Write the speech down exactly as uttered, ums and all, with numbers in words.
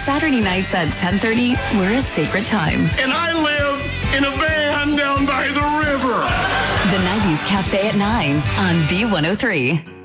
Saturday nights at ten thirty were a sacred time. And I live in a van down by the river. The nineties Cafe at nine on B one oh three.